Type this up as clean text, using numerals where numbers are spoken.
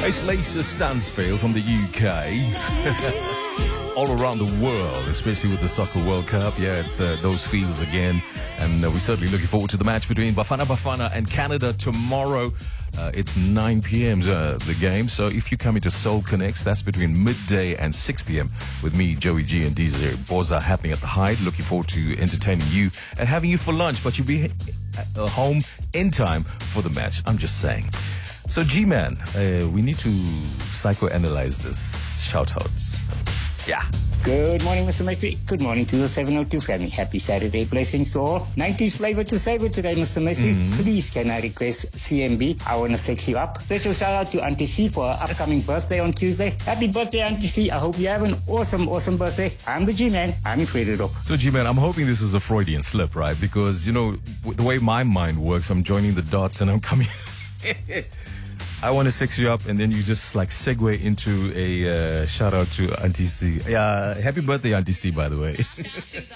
It's Lisa Stansfield from the UK. All around the world, especially with the Soccer World Cup. Yeah, it's those feels again. And we're certainly looking forward to the match between Bafana Bafana and Canada tomorrow. It's 9 p.m. The game. So if you come into Soul Connects, that's between midday and 6 p.m. with me, Joey G, and DJ Boza happening at the Hyde. Looking forward to entertaining you and having you for lunch. But you'll be home in time for the match. I'm just saying. So G-Man, we need to psychoanalyze this shout-outs. Yeah. Good morning, Mr. Messi. Good morning to the 702 family. Happy Saturday. Blessings to all. 90s flavor to savor today, Mr. Messi. Please, can I request CMB? I want to sex you up. Special shout out to Auntie C for her upcoming birthday on Tuesday. Happy birthday, Auntie C. I hope you have an awesome birthday. I'm the G-Man. I'm Fredo. So G-Man, I'm hoping this is a Freudian slip, right? Because, you know, the way my mind works, I'm joining the dots and I'm coming... I want to sex you up, and then you just like segue into a shout out to Auntie C. Yeah, happy birthday, Auntie C, by the way.